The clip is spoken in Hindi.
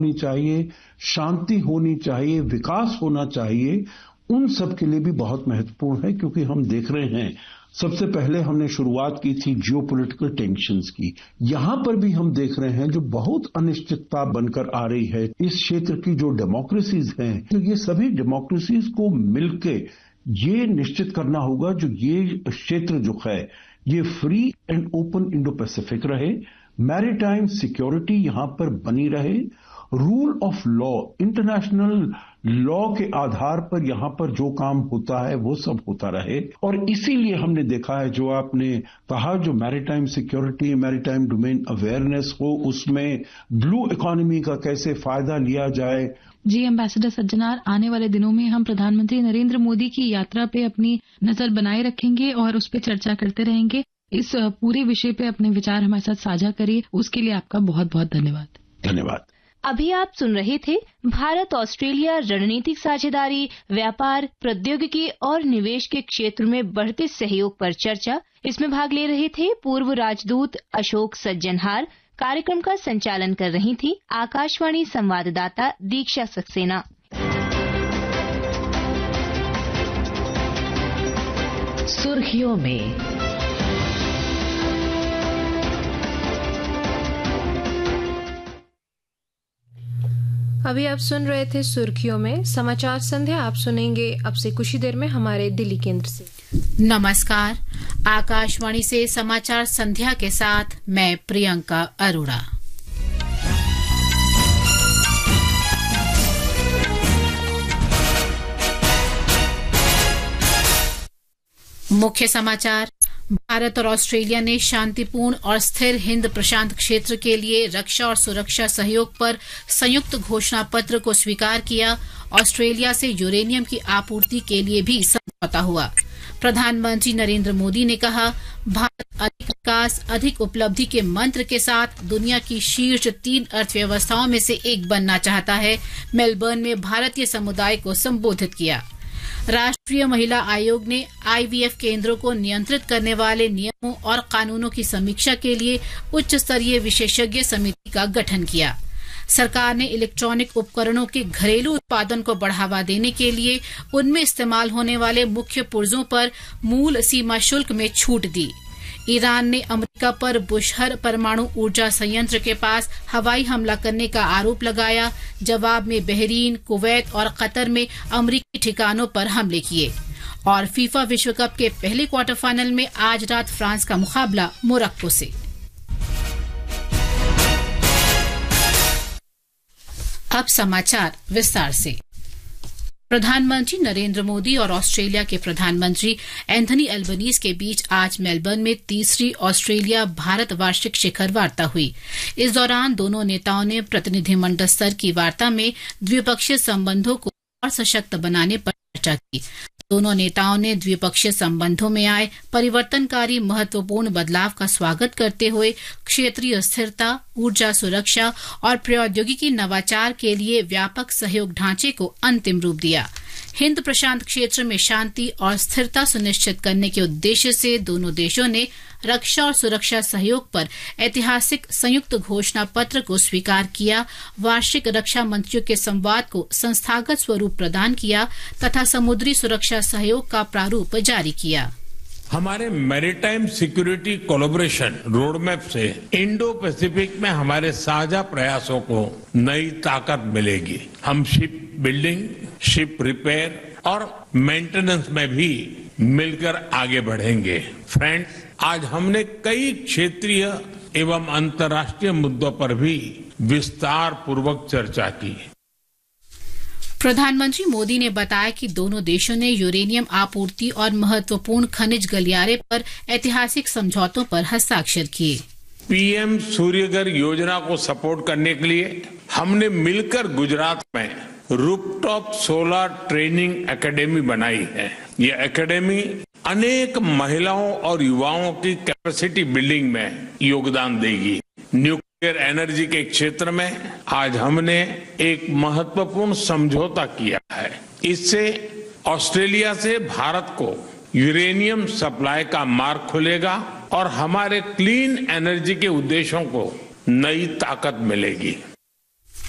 होनी चाहिए, शांति होनी चाहिए, विकास होना चाहिए, उन सब के लिए भी बहुत महत्वपूर्ण है। क्योंकि हम देख रहे हैं, सबसे पहले हमने शुरुआत की थी जियोपॉलिटिकल टेंशन्स की। यहां पर भी हम देख रहे हैं जो बहुत अनिश्चितता बनकर आ रही है इस क्षेत्र की जो डेमोक्रेसीज हैं, तो ये सभी डेमोक्रेसीज को मिलके ये निश्चित करना होगा जो ये क्षेत्र जो है ये free and open Indo Pacific रहे, मैरीटाइम सिक्योरिटी यहां पर बनी रहे, rule of law, international law के आधार पर यहां पर जो काम होता है वो सब होता रहे। और इसीलिए हमने देखा है जो आपने कहा, जो maritime security, maritime domain awareness हो, उसमें ब्लू इकोनॉमी का कैसे फायदा लिया जाए। जी एम्बेसडर सज्जनार, आने वाले दिनों में हम प्रधानमंत्री नरेंद्र मोदी की यात्रा पे अपनी नजर बनाए रखेंगे और उस पर चर्चा करते रहेंगे। इस पूरे विषय पे अपने विचार हमारे साथ साझा करिए, उसके लिए आपका बहुत बहुत धन्यवाद। धन्यवाद। अभी आप सुन रहे थे भारत ऑस्ट्रेलिया रणनीतिक साझेदारी, व्यापार, प्रौद्योगिकी और निवेश के क्षेत्र में बढ़ते सहयोग पर चर्चा। इसमें भाग ले रहे थे पूर्व राजदूत अशोक सज्जनहार। कार्यक्रम का संचालन कर रही थी आकाशवाणी संवाददाता दीक्षा सक्सेना। सुर्खियों में अभी आप सुन रहे थे सुर्खियों में समाचार संध्या। आप सुनेंगे अब से कुछ ही देर में हमारे दिल्ली केंद्र से। नमस्कार, आकाशवाणी से समाचार संध्या के साथ मैं प्रियंका अरोड़ा। मुख्य समाचार। भारत और ऑस्ट्रेलिया ने शांतिपूर्ण और स्थिर हिंद प्रशांत क्षेत्र के लिए रक्षा और सुरक्षा सहयोग पर संयुक्त घोषणा पत्र को स्वीकार किया। ऑस्ट्रेलिया से यूरेनियम की आपूर्ति के लिए भी समझौता हुआ। प्रधानमंत्री नरेंद्र मोदी ने कहा, भारत अधिक विकास, अधिक उपलब्धि के मंत्र के साथ दुनिया की शीर्ष 3 अर्थव्यवस्थाओं में से एक बनना चाहता है। मेलबर्न में भारतीय समुदाय को संबोधित किया। राष्ट्रीय महिला आयोग ने IVF केंद्रों को नियंत्रित करने वाले नियमों और कानूनों की समीक्षा के लिए उच्च स्तरीय विशेषज्ञ समिति का गठन किया। सरकार ने इलेक्ट्रॉनिक उपकरणों के घरेलू उत्पादन को बढ़ावा देने के लिए उनमें इस्तेमाल होने वाले मुख्य पुर्जों पर मूल सीमा शुल्क में छूट दी। ईरान ने अमेरिका पर बुशहर परमाणु ऊर्जा संयंत्र के पास हवाई हमला करने का आरोप लगाया। जवाब में बहरीन, कुवैत और कतर में अमेरिकी ठिकानों पर हमले किए। और फीफा विश्व कप के पहले क्वार्टर फाइनल में आज रात फ्रांस का मुकाबला मोरक्को से। अब समाचार विस्तार से। प्रधानमंत्री नरेंद्र मोदी और ऑस्ट्रेलिया के प्रधानमंत्री एंथनी एल्बनीज के बीच आज मेलबर्न में तीसरी ऑस्ट्रेलिया भारत वार्षिक शिखर वार्ता हुई। इस दौरान दोनों नेताओं ने प्रतिनिधिमंडल स्तर की वार्ता में द्विपक्षीय संबंधों को और सशक्त बनाने पर चर्चा की। दोनों नेताओं ने द्विपक्षीय संबंधों में आए परिवर्तनकारी महत्वपूर्ण बदलाव का स्वागत करते हुए क्षेत्रीय स्थिरता, ऊर्जा सुरक्षा और प्रौद्योगिकी नवाचार के लिए व्यापक सहयोग ढांचे को अंतिम रूप दिया। हिंद प्रशांत क्षेत्र में शांति और स्थिरता सुनिश्चित करने के उद्देश्य से दोनों देशों ने रक्षा और सुरक्षा सहयोग पर ऐतिहासिक संयुक्त घोषणा पत्र को स्वीकार किया, वार्षिक रक्षा मंत्रियों के संवाद को संस्थागत स्वरूप प्रदान किया तथा समुद्री सुरक्षा सहयोग का प्रारूप जारी किया। हमारे मैरीटाइम सिक्योरिटी कोलैबोरेशन रोडमैप से इंडो पैसिफिक में हमारे साझा प्रयासों को नई ताकत मिलेगी। हम शिप बिल्डिंग, शिप रिपेयर और मेंटेनेंस में भी मिलकर आगे बढ़ेंगे। फ्रेंड्स, आज हमने कई क्षेत्रीय एवं अंतर्राष्ट्रीय मुद्दों पर भी विस्तार पूर्वक चर्चा की। प्रधानमंत्री मोदी ने बताया कि दोनों देशों ने यूरेनियम आपूर्ति और महत्वपूर्ण खनिज गलियारे पर ऐतिहासिक समझौतों पर हस्ताक्षर किए। पीएम सूर्यघर योजना को सपोर्ट करने के लिए हमने मिलकर गुजरात में रूफटॉप सोलर ट्रेनिंग एकेडमी बनाई है। ये एकेडमी अनेक महिलाओं और युवाओं की कैपेसिटी बिल्डिंग में योगदान देगी। न्यूक्लियर एनर्जी के क्षेत्र में आज हमने एक महत्वपूर्ण समझौता किया है। इससे ऑस्ट्रेलिया से भारत को यूरेनियम सप्लाई का मार्ग खुलेगा और हमारे क्लीन एनर्जी के उद्देश्यों को नई ताकत मिलेगी।